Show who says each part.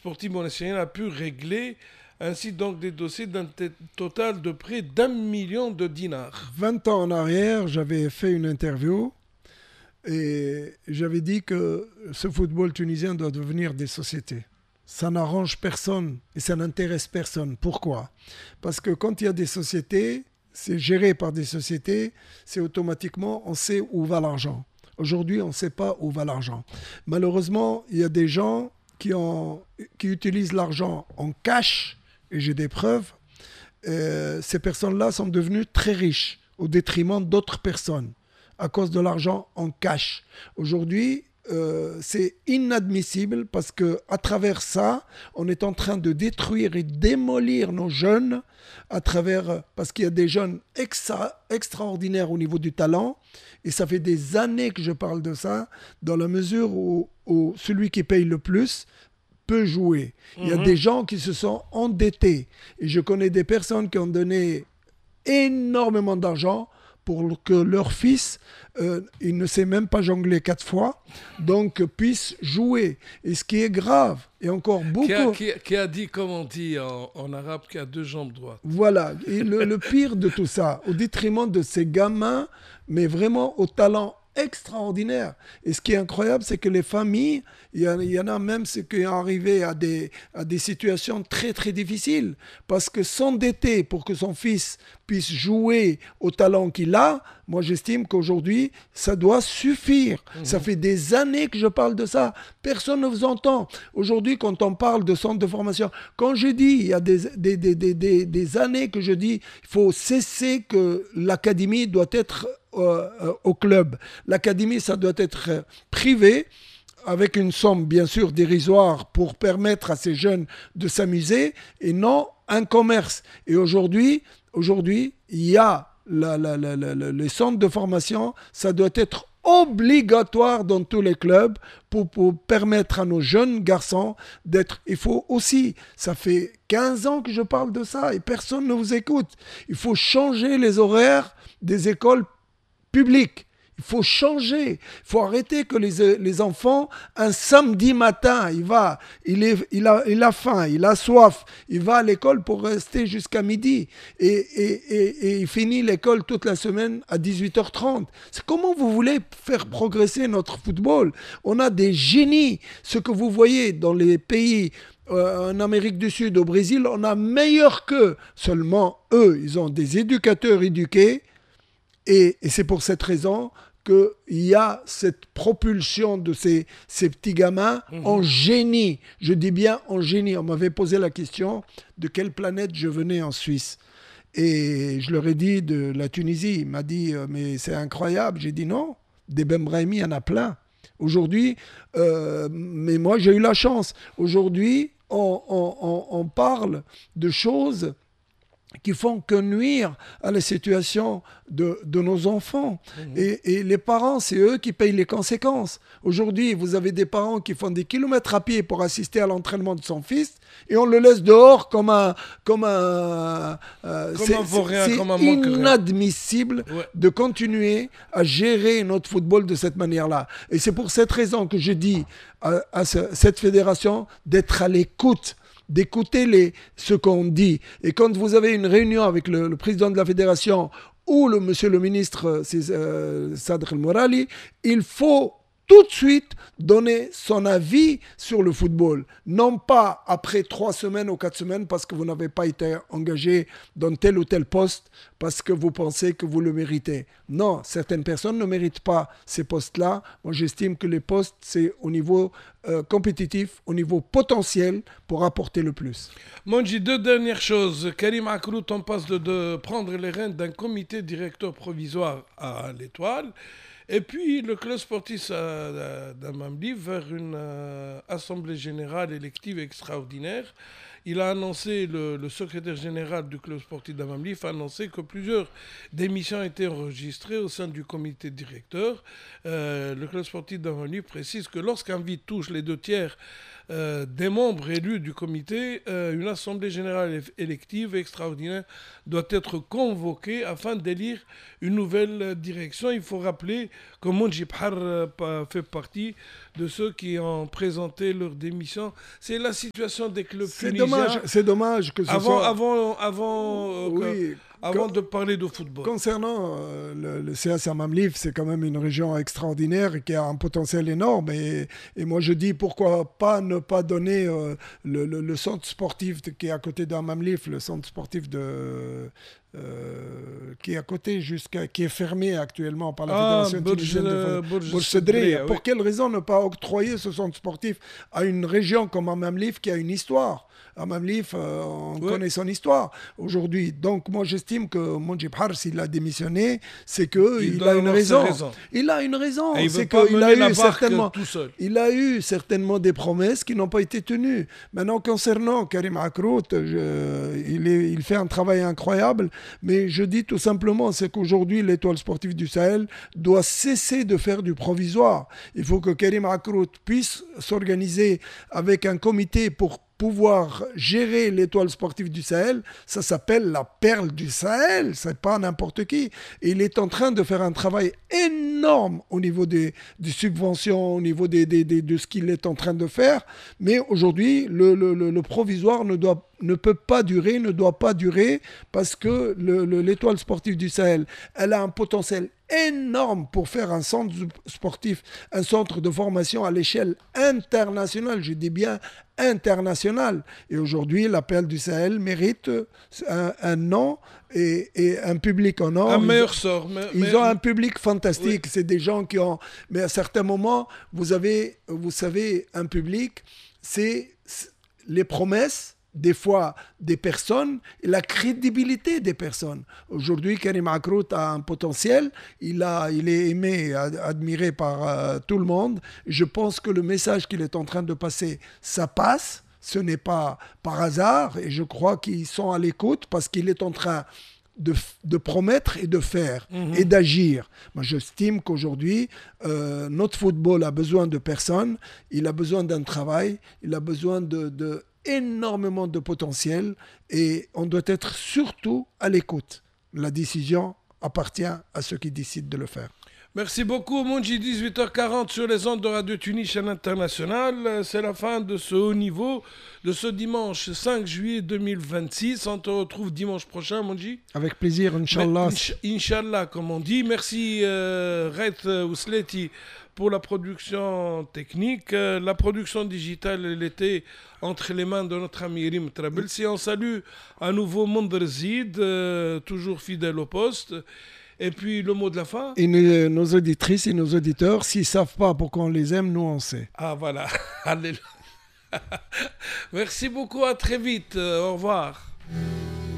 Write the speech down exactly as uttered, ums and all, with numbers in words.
Speaker 1: sportif monasterien a pu régler ainsi donc des dossiers d'un t- total de près d'un million de dinars.
Speaker 2: vingt ans en arrière, j'avais fait une interview et j'avais dit que ce football tunisien doit devenir des sociétés. Ça n'arrange personne et ça n'intéresse personne. Pourquoi ? Parce que quand il y a des sociétés, c'est géré par des sociétés, c'est automatiquement, on sait où va l'argent. Aujourd'hui, on ne sait pas où va l'argent. Malheureusement, il y a des gens qui, ont, qui utilisent l'argent en cash, et j'ai des preuves. Euh, ces personnes-là sont devenues très riches au détriment d'autres personnes à cause de l'argent en cash. Aujourd'hui, euh, c'est inadmissible parce qu'à travers ça, on est en train de détruire et démolir nos jeunes à travers, parce qu'il y a des jeunes extra, extraordinaires au niveau du talent et ça fait des années que je parle de ça dans la mesure où, où celui qui paye le plus peut jouer. Il y a
Speaker 1: Mhm.
Speaker 2: des gens qui se sont endettés. Et je connais des personnes qui ont donné énormément d'argent pour que leur fils, euh, il ne sait même pas jongler quatre fois, donc puisse jouer. Et ce qui est grave, et encore beaucoup...
Speaker 1: Qui a, qui, qui a dit, comme on dit en, en arabe, qui a deux jambes droites.
Speaker 2: Voilà, et le, le pire de tout ça, au détriment de ces gamins, mais vraiment au talent extraordinaire. Et ce qui est incroyable, c'est que les familles, il y, il y en a même ceux qui sont arrivés à des, à des situations très très difficiles, parce que s'endetter pour que son fils puisse jouer au talent qu'il a, moi j'estime qu'aujourd'hui, ça doit suffire. Mmh. Ça fait des années que je parle de ça. Personne ne vous entend. Aujourd'hui, quand on parle de centre de formation, quand je dis, il y a des, des, des, des, des, des années que je dis, il faut cesser que l'académie doit être euh, euh, au club. L'académie, ça doit être euh, privé, avec une somme bien sûr dérisoire pour permettre à ces jeunes de s'amuser, et non un commerce. Et aujourd'hui, aujourd'hui il y a la, la, la, la, la, les centres de formation, ça doit être obligatoire dans tous les clubs pour, pour permettre à nos jeunes garçons d'être... Il faut aussi, ça fait quinze ans que je parle de ça et personne ne vous écoute. Il faut changer les horaires des écoles publiques. Il faut changer. Il faut arrêter que les, les enfants, un samedi matin, il va, il, est, il, a, il a faim, il a soif, il va à l'école pour rester jusqu'à midi et, et, et, et il finit l'école toute la semaine à dix-huit heures trente. C'est comment vous voulez faire progresser notre football ? On a des génies. Ce que vous voyez dans les pays euh, en Amérique du Sud, au Brésil, on a meilleur qu'eux. Seulement, eux, ils ont des éducateurs éduqués. Et, et c'est pour cette raison qu'il y a cette propulsion de ces, ces petits gamins mmh. en génie. Je dis bien en génie. On m'avait posé la question de quelle planète je venais en Suisse. Et je leur ai dit de la Tunisie. Il m'a dit, mais c'est incroyable. J'ai dit non, des Ben Brahimi, il y en a plein. Aujourd'hui, euh, mais moi j'ai eu la chance. Aujourd'hui, on, on, on, on parle de choses qui font que nuire à la situation de, de nos enfants. Mmh. Et, et les parents, c'est eux qui payent les conséquences. Aujourd'hui, vous avez des parents qui font des kilomètres à pied pour assister à l'entraînement de son fils et on le laisse dehors comme un... Comme un,
Speaker 1: euh, comme un vaurien,
Speaker 2: c'est
Speaker 1: comme un
Speaker 2: inadmissible ouais. de continuer à gérer notre football de cette manière-là. Et c'est pour cette raison que je dis à, à ce, cette fédération d'être à l'écoute, d'écouter les, ce qu'on dit. Et quand vous avez une réunion avec le, le président de la fédération ou le monsieur le ministre euh, Sadr El-Morali, il faut tout de suite donner son avis sur le football. Non pas après trois semaines ou quatre semaines parce que vous n'avez pas été engagé dans tel ou tel poste parce que vous pensez que vous le méritez. Non, certaines personnes ne méritent pas ces postes-là. Moi, j'estime que les postes, c'est au niveau euh, compétitif, au niveau potentiel pour apporter le plus.
Speaker 1: Monji, deux dernières choses. Karim Akrout, on passe de, de prendre les rênes d'un comité directeur provisoire à l'Étoile. Et puis, le club sportif d'Amamli vers une euh, assemblée générale élective extraordinaire. Il a annoncé, le, le secrétaire général du club sportif d'Amamli a annoncé que plusieurs démissions étaient enregistrées au sein du comité directeur. Euh, le club sportif d'Amamli précise que lorsqu'un vide touche les deux tiers euh, des membres élus du comité, euh, une assemblée générale élective extraordinaire doit être convoquée afin d'élire une nouvelle direction. Il faut rappeler que Mounji Bhar euh, fait partie de ceux qui ont présenté leur démission. C'est la situation des clubs
Speaker 2: C'est
Speaker 1: tunisiens.
Speaker 2: dommage, c'est dommage que ce
Speaker 1: Avant,
Speaker 2: soit...
Speaker 1: avant, avant, euh,
Speaker 2: Oui,
Speaker 1: que- avant
Speaker 2: quand-
Speaker 1: de parler de football.
Speaker 2: Concernant euh, le, le C S Mamlif, c'est quand même une région extraordinaire et qui a un potentiel énorme. Et, et moi, je dis pourquoi pas ne pas donner euh, le, le- le centre sportif de- qui est à côté d'un Mamlif, le centre sportif de, euh, qui est à côté, jusqu'à, qui est fermé actuellement par la
Speaker 1: Ah,
Speaker 2: Fédération
Speaker 1: Bourj-
Speaker 2: tunisienne de
Speaker 1: euh,
Speaker 2: football.
Speaker 1: Bourj
Speaker 2: Bourj
Speaker 1: Sedria,
Speaker 2: Sedria.
Speaker 1: oui.
Speaker 2: Pour quelle raison ne pas octroyer ce centre sportif à une région comme un Mamlif qui a une histoire? À Mamlif, euh, on
Speaker 1: Ouais.
Speaker 2: connaît son histoire aujourd'hui. Donc, moi, j'estime que Mounji Bhar, s'il a démissionné, c'est qu'il
Speaker 1: Il
Speaker 2: il
Speaker 1: doit
Speaker 2: a une
Speaker 1: avoir ses
Speaker 2: raison.
Speaker 1: raisons.
Speaker 2: Il a une raison.
Speaker 1: Et il
Speaker 2: C'est
Speaker 1: veut pas
Speaker 2: qu'il
Speaker 1: mener
Speaker 2: a
Speaker 1: la
Speaker 2: eu
Speaker 1: barque
Speaker 2: certainement.
Speaker 1: tout seul.
Speaker 2: Il a eu certainement des promesses qui n'ont pas été tenues. Maintenant, concernant Karim Akrout, je- il, est- il fait un travail incroyable, mais je dis tout simplement, c'est qu'aujourd'hui, l'étoile sportive du Sahel doit cesser de faire du provisoire. Il faut que Karim Akrout puisse s'organiser avec un comité pour pouvoir gérer l'étoile sportive du Sahel. Ça s'appelle la perle du Sahel, c'est pas n'importe qui. Et il est en train de faire un travail énorme au niveau des, des subventions, au niveau des, des- des- de ce qu'il est en train de faire. Mais aujourd'hui, le, le- le- le provisoire ne, doit, ne peut pas durer, ne doit pas durer, parce que le- le- l'étoile sportive du Sahel, elle a un potentiel énorme pour faire un centre sportif, un centre de formation à l'échelle internationale, je dis bien internationale. Et aujourd'hui, la perle du Sahel mérite un, un nom et, et un public en or.
Speaker 1: Un
Speaker 2: Ils
Speaker 1: meilleur
Speaker 2: ont-
Speaker 1: sort. mais-
Speaker 2: ils
Speaker 1: mais-
Speaker 2: ont un public fantastique. C'est des gens qui ont. Mais à certains moments, vous avez, vous savez, un public, c'est c'est les promesses, des fois des personnes, et la crédibilité des personnes. Aujourd'hui, Karim Akrout a un potentiel. Il, a, il est aimé, et ad- admiré par euh, tout le monde. Je pense que le message qu'il est en train de passer, ça passe. Ce n'est pas par hasard. Et je crois qu'ils sont à l'écoute parce qu'il est en train de, f- de promettre et de faire
Speaker 1: Mhm.
Speaker 2: et d'agir. Moi, j'estime qu'aujourd'hui, euh, notre football a besoin de personnes, il a besoin d'un travail, il a besoin de, de énormément de potentiel et on doit être surtout à l'écoute. La décision appartient à ceux qui décident de le faire.
Speaker 1: Merci beaucoup, Mounji, dix-huit heures quarante sur les ondes de Radio Tunis, chaîne internationale. C'est la fin de ce haut niveau de ce dimanche cinq juillet deux mille vingt-six. On te retrouve dimanche prochain, Mounji.
Speaker 2: Avec plaisir, Inch'Allah.
Speaker 1: Inch- Inch'Allah, comme on dit. Merci, euh, Ret Ousleti, pour la production technique. Euh, la production digitale, elle était entre les mains de notre ami Rim Trabelsi. On salue à nouveau Mondrzid, euh, toujours fidèle au poste. Et puis, le mot de la fin.
Speaker 2: Et nos, nos auditrices et nos auditeurs, s'ils ne savent pas pourquoi on les aime, nous on sait.
Speaker 1: Ah, voilà. Allez. Merci beaucoup, à très vite. Euh, au revoir.